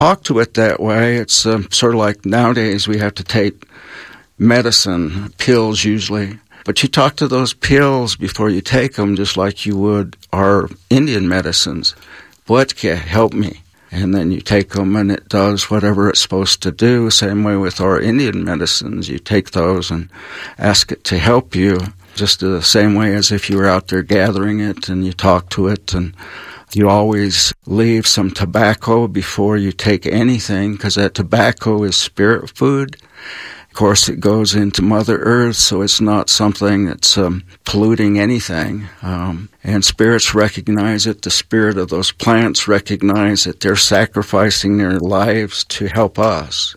talk to it that way. It's sort of like nowadays we have to take medicine, pills usually. But you talk to those pills before you take them just like you would our Indian medicines. Vodka, help me. And then you take them and it does whatever it's supposed to do. Same way with our Indian medicines. You take those and ask it to help you. Just the same way as if you were out there gathering it and you talk to it. And you always leave some tobacco before you take anything, because that tobacco is spirit food. Of course, it goes into Mother Earth, so it's not something that's polluting anything. And spirits recognize it. The spirit of those plants recognize that they're sacrificing their lives to help us.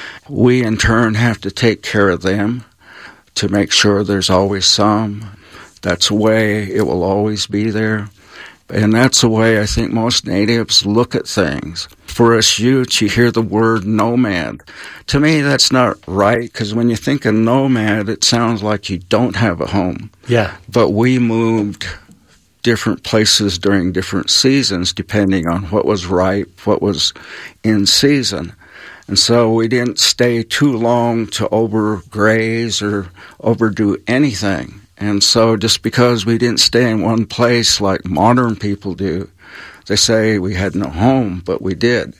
We, in turn, have to take care of them to make sure there's always some. That's the way it will always be there. And that's the way I think most natives look at things. For us Utes, you hear the word nomad. To me, that's not right, because when you think of nomad, it sounds like you don't have a home. Yeah. But we moved different places during different seasons, depending on what was ripe, what was in season. And so we didn't stay too long to overgraze or overdo anything. And so just because we didn't stay in one place like modern people do, they say we had no home, but we did.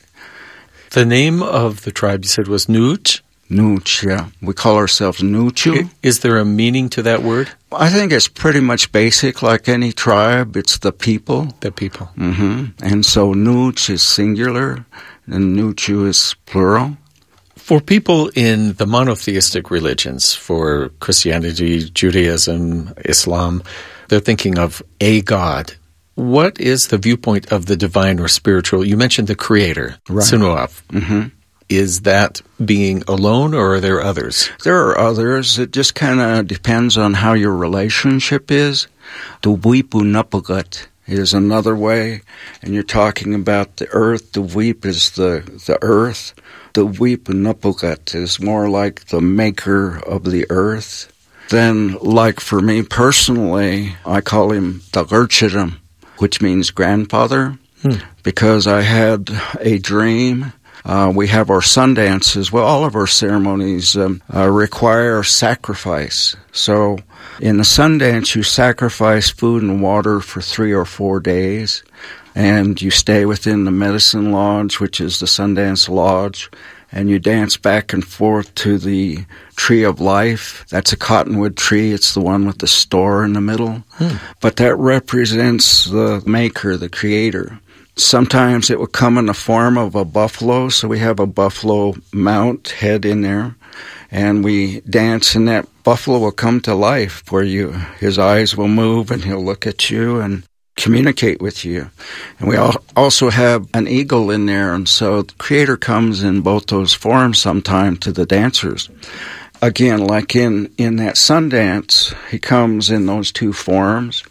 The name of the tribe, you said, was Nuuch? Nuuch, yeah. We call ourselves Nuuchu. Is there a meaning to that word? I think it's pretty much basic like any tribe. It's the people. The people. Mm-hmm. And so Nuuch is singular and Nuuchu is plural. For people in the monotheistic religions, for Christianity, Judaism, Islam, they're thinking of a God. What is the viewpoint of the divine or spiritual? You mentioned the creator, right. Sinuaf. Mm-hmm. Is that being alone, or are there others? There are others. It just kind of depends on how your relationship is. Duwipu Napagat is another way, and you're talking about the earth. Duwip is the earth. Duwipu Napagat is more like the maker of the earth. Then, like for me personally, I call him Dagarchiram, which means grandfather, because I had a dream. We have our sun dances. Well, all of our ceremonies require sacrifice. So in the sun dance, you sacrifice food and water for 3 or 4 days, and you stay within the medicine lodge, which is the Sundance Lodge, and you dance back and forth to the tree of life. That's a cottonwood tree. It's the one with the store in the middle. But that represents the maker, the creator. Sometimes it will come in the form of a buffalo, so we have a buffalo mount head in there, and we dance, and that buffalo will come to life where his eyes will move, and he'll look at you and communicate with you. And we also have an eagle in there, and so the creator comes in both those forms sometime to the dancers. Again, like in that sun dance, he comes in those 2 forms.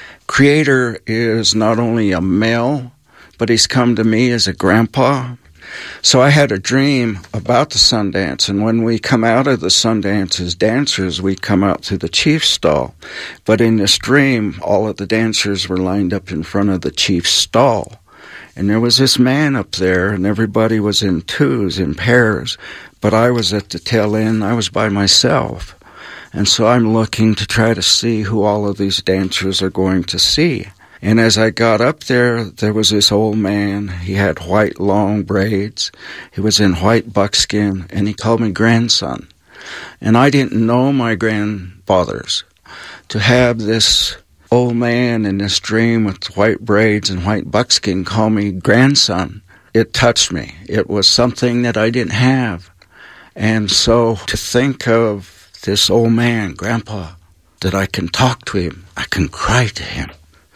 Creator is not only a male, but he's come to me as a grandpa. So I had a dream about the Sundance, and when we come out of the Sundance as dancers, we come out to the chief's stall. But in this dream, all of the dancers were lined up in front of the chief's stall. And there was this man up there, and everybody was in twos, in pairs. But I was at the tail end. I was by myself. And so I'm looking to try to see who all of these dancers are going to see. And as I got up there, there was this old man. He had white, long braids. He was in white buckskin, and he called me grandson. And I didn't know my grandfathers. To have this old man in this dream with white braids and white buckskin call me grandson, it touched me. It was something that I didn't have. And so to think of this old man, Grandpa, that I can talk to him, I can cry to him,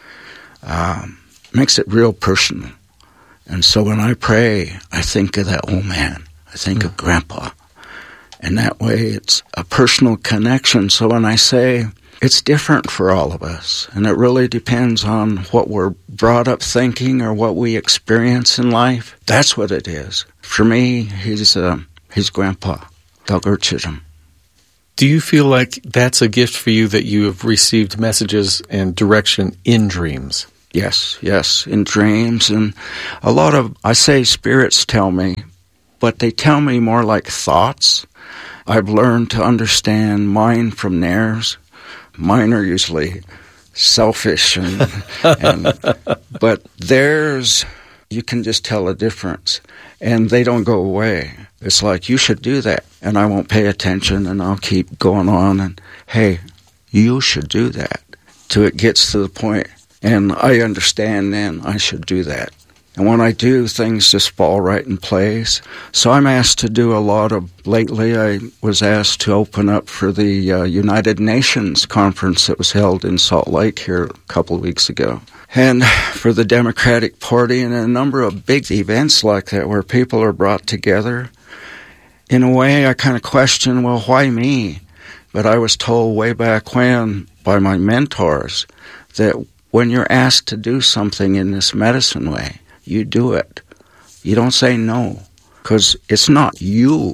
makes it real personal. And so when I pray, I think of that old man. I think of Grandpa. And that way it's a personal connection. So when I say it's different for all of us, and it really depends on what we're brought up thinking or what we experience in life, that's what it is. For me, he's Grandpa, Dagarchiram. Do you feel like that's a gift for you, that you have received messages and direction in dreams? Yes, in dreams. And a lot of, I say spirits tell me, but they tell me more like thoughts. I've learned to understand mine from theirs. Mine are usually selfish, but theirs, you can just tell a difference. And they don't go away. It's like, you should do that. And I won't pay attention, and I'll keep going on. And, hey, you should do that. Till it gets to the point, and I understand then I should do that. And when I do, things just fall right in place. So I'm asked to do a lot of, lately I was asked to open up for the United Nations conference that was held in Salt Lake here a couple of weeks ago. And for the Democratic Party, and a number of big events like that where people are brought together. In a way, I kind of question, well, why me? But I was told way back when by my mentors that when you're asked to do something in this medicine way, you do it. You don't say no, because it's not you.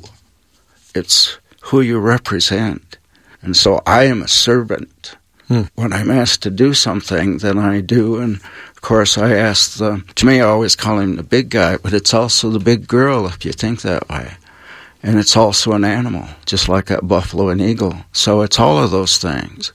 It's who you represent. And so I am a servant. When I'm asked to do something, then I do. And, of course, I ask to me, I always call him the big guy, but it's also the big girl, if you think that way. And it's also an animal, just like that buffalo and eagle. So it's all of those things.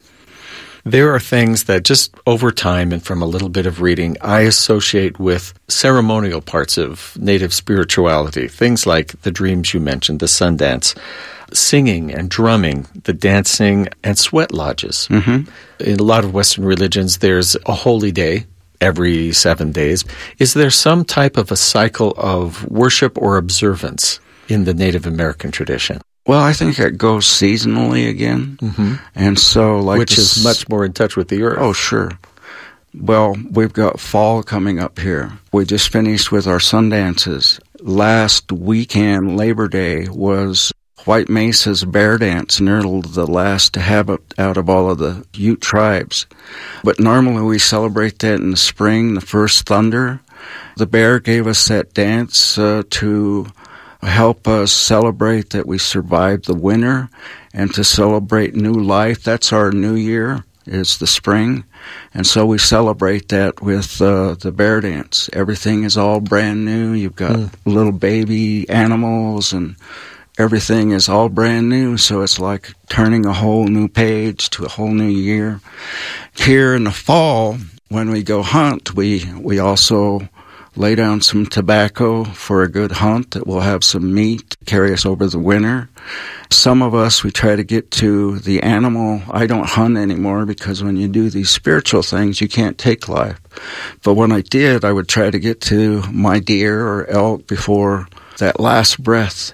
There are things that just over time and from a little bit of reading, I associate with ceremonial parts of Native spirituality. Things like the dreams you mentioned, the sun dance, singing and drumming, the dancing, and sweat lodges. Mm-hmm. In a lot of Western religions, there's a holy day every 7 days. Is there some type of a cycle of worship or observance in the Native American tradition? Well, I think it goes seasonally again. Mm-hmm. And so, like, which is much more in touch with the earth. Oh, sure. Well, we've got fall coming up here. We just finished with our sun dances. Last weekend, Labor Day, was White Mesa's bear dance, and they're the last to have it out of all of the Ute tribes. But normally we celebrate that in the spring, the first thunder. The bear gave us that dance to help us celebrate that we survived the winter and to celebrate new life. That's our new year, is the spring. And so we celebrate that with the bear dance. Everything is all brand new. You've got little baby animals, and everything is all brand new. So it's like turning a whole new page to a whole new year. Here in the fall, when we go hunt, we also lay down some tobacco for a good hunt that will have some meat to carry us over the winter. Some of us, we try to get to the animal. I don't hunt anymore because when you do these spiritual things, you can't take life. But when I did, I would try to get to my deer or elk before that last breath.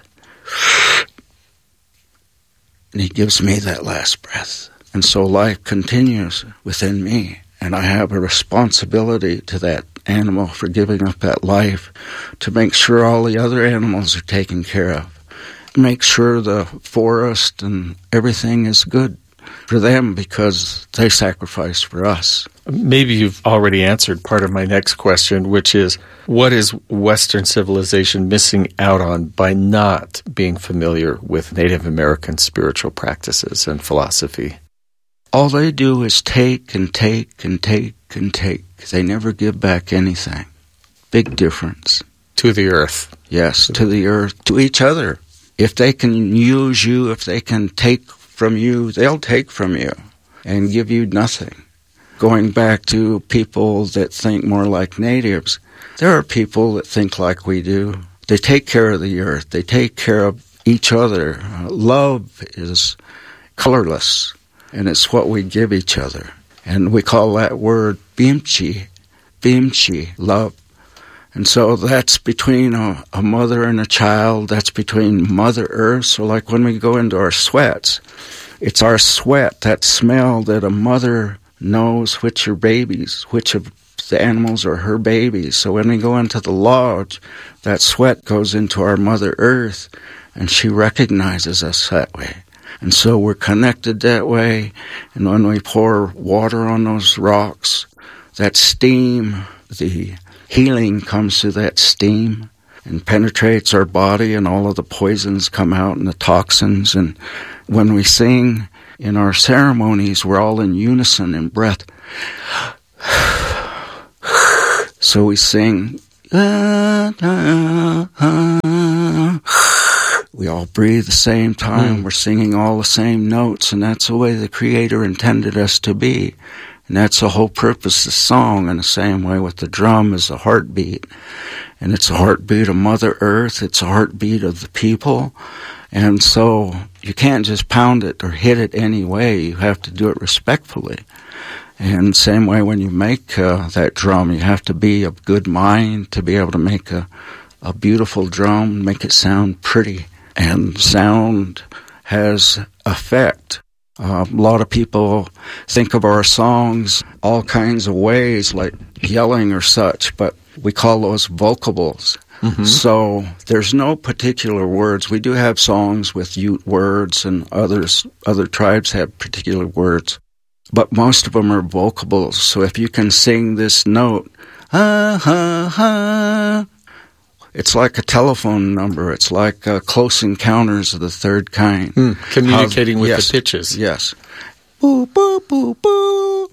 And he gives me that last breath. And so life continues within me. And I have a responsibility to that animal for giving up that life, to make sure all the other animals are taken care of, make sure the forest and everything is good for them because they sacrificed for us. Maybe you've already answered part of my next question, which is, what is Western civilization missing out on by not being familiar with Native American spiritual practices and philosophy? All they do is take and take and take and take. They never give back anything. Big difference. To the earth. Yes, to the earth, to each other. If they can use you, if they can take from you, they'll take from you and give you nothing. Going back to people that think more like natives, there are people that think like we do. They take care of the earth. They take care of each other. Love is colorless. And it's what we give each other. And we call that word bimchi, love. And so that's between a mother and a child. That's between Mother Earth. So like when we go into our sweats, it's our sweat, that smell that a mother knows which are babies, which of the animals are her babies. So when we go into the lodge, that sweat goes into our Mother Earth, and she recognizes us that way. And so we're connected that way. And when we pour water on those rocks, that steam, the healing comes through that steam and penetrates our body, and all of the poisons come out and the toxins. And when we sing in our ceremonies, we're all in unison in breath. So we sing, we all breathe the same time. We're singing all the same notes, and that's the way the Creator intended us to be. And that's the whole purpose of song, in the same way with the drum is a heartbeat. And it's a heartbeat of Mother Earth. It's a heartbeat of the people. And so you can't just pound it or hit it any way. You have to do it respectfully. And same way when you make that drum, you have to be of good mind to be able to make a beautiful drum, make it sound pretty. And sound has effect. A lot of people think of our songs all kinds of ways, like yelling or such, but we call those vocables. Mm-hmm. So there's no particular words. We do have songs with Ute words, and other tribes have particular words, but most of them are vocables. So if you can sing this note, it's like a telephone number. It's like Close Encounters of the Third Kind. Communicating with the pitches. Yes. Boo, boo, boo, boo.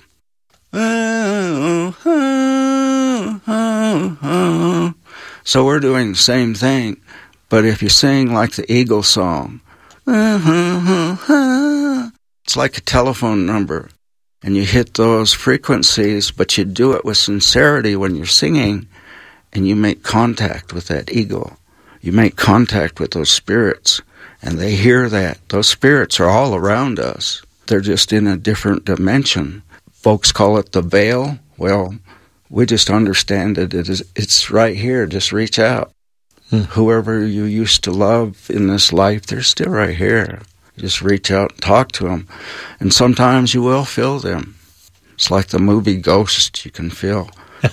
So we're doing the same thing. But if you sing like the Eagle song, it's like a telephone number. And you hit those frequencies, but you do it with sincerity when you're singing. And you make contact with that ego. You make contact with those spirits, and they hear that. Those spirits are all around us. They're just in a different dimension. Folks call it the veil. Well, we just understand it. It's right here. Just reach out. Whoever you used to love in this life, they're still right here. Just reach out and talk to them. And sometimes you will feel them. It's like the movie Ghost. You can feel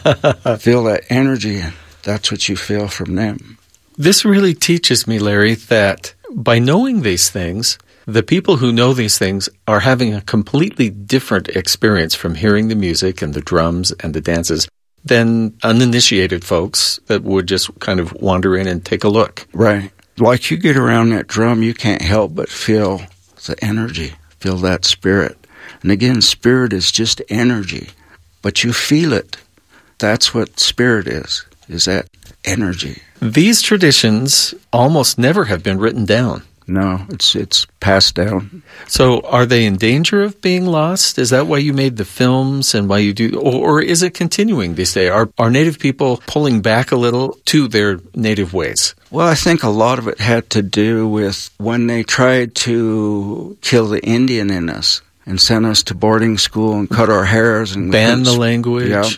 that energy, and that's what you feel from them. This really teaches me, Larry, that by knowing these things, the people who know these things are having a completely different experience from hearing the music and the drums and the dances than uninitiated folks that would just kind of wander in and take a look. Right. Like you get around that drum, you can't help but feel the energy, feel that spirit. And again, spirit is just energy, but you feel it. That's what spirit is that energy. These traditions almost never have been written down. No, it's passed down. So are they in danger of being lost? Is that why you made the films and why you do, or is it continuing these days? Are Native people pulling back a little to their native ways? Well, I think a lot of it had to do with when they tried to kill the Indian in us and sent us to boarding school and cut our hairs and ban the language. Yeah.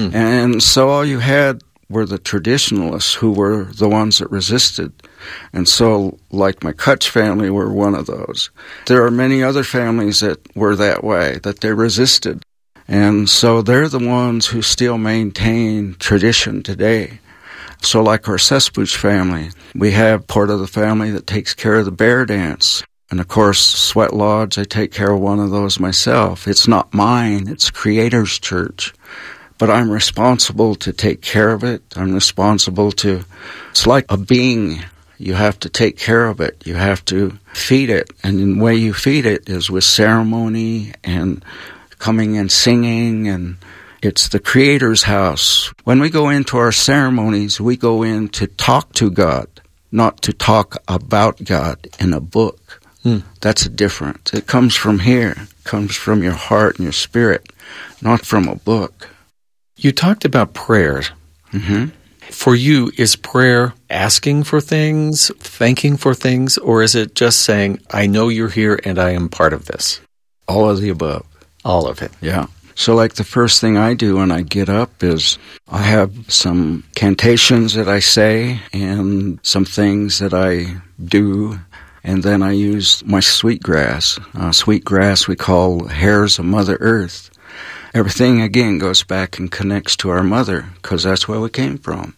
And so all you had were the traditionalists who were the ones that resisted. And so, like my Kutch family were one of those. There are many other families that were that way, that they resisted. And so they're the ones who still maintain tradition today. So like our Sespuch family, we have part of the family that takes care of the bear dance. And, of course, Sweat Lodge, I take care of one of those myself. It's not mine. It's Creator's church. But I'm responsible to take care of it. I'm responsible to... It's like a being. You have to take care of it. You have to feed it. And the way you feed it is with ceremony and coming and singing. And it's the Creator's house. When we go into our ceremonies, we go in to talk to God, not to talk about God in a book. That's a difference. It comes from here. It comes from your heart and your spirit, not from a book. You talked about prayer. Mm-hmm. For you, is prayer asking for things, thanking for things, or is it just saying, I know you're here and I am part of this? All of the above. All of it. Yeah. So like the first thing I do when I get up is I have some cantations that I say and some things that I do. And then I use my sweetgrass. Sweetgrass we call hairs of Mother Earth. Everything, again, goes back and connects to our mother, because that's where we came from.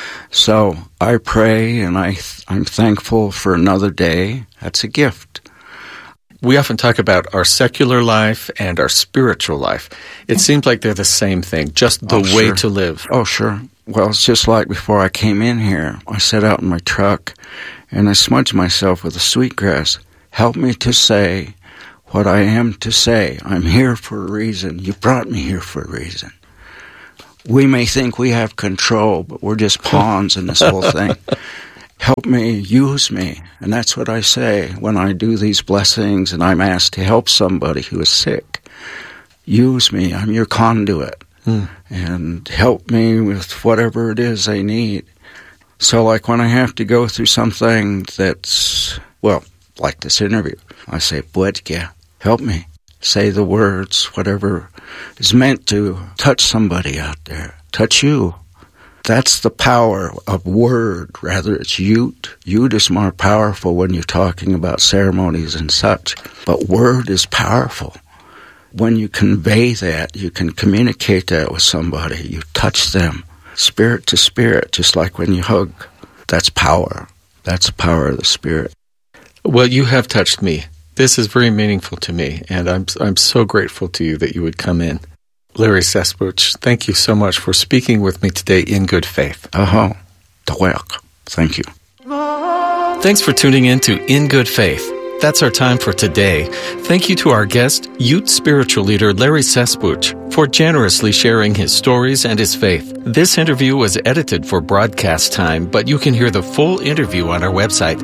So I pray, and I'm thankful for another day. That's a gift. We often talk about our secular life and our spiritual life. It seems like they're the same thing, just the way to live. Oh, sure. Well, it's just like before I came in here. I sat out in my truck, and I smudged myself with a sweetgrass. Help me to say what I am to say. I'm here for a reason. You brought me here for a reason. We may think we have control, but we're just pawns in this whole thing. Help me, use me. And that's what I say when I do these blessings and I'm asked to help somebody who is sick. Use me. I'm your conduit. And help me with whatever it is they need. So like when I have to go through something that's, well, like this interview, I say, Buedke, help me. Say the words, whatever is meant to touch somebody out there. Touch you. That's the power of word. Rather, it's yut. Yut is more powerful when you're talking about ceremonies and such. But word is powerful. When you convey that, you can communicate that with somebody. You touch them, spirit to spirit, just like when you hug. That's power. That's the power of the Spirit. Well, you have touched me. This is very meaningful to me, and I'm so grateful to you that you would come in. Larry Saspuch, thank you so much for speaking with me today in good faith. Thank you. Thanks for tuning in to In Good Faith. That's our time for today. Thank you to our guest, Ute spiritual leader Larry Saspuch, for generously sharing his stories and his faith. This interview was edited for broadcast time, but you can hear the full interview on our website,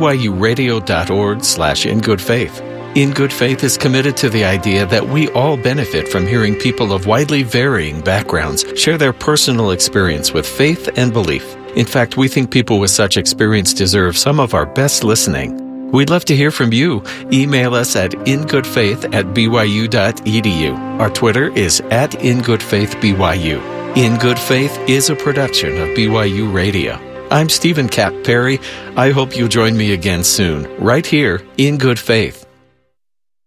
byuradio.org/ingoodfaith. In Good Faith is committed to the idea that we all benefit from hearing people of widely varying backgrounds share their personal experience with faith and belief. In fact, we think people with such experience deserve some of our best listening. We'd love to hear from you. Email us at ingoodfaith@byu.edu. Our Twitter is @ingoodfaithbyu. In Good Faith is a production of BYU Radio. I'm Stephen Cap Perry. I hope you'll join me again soon, right here in Good Faith.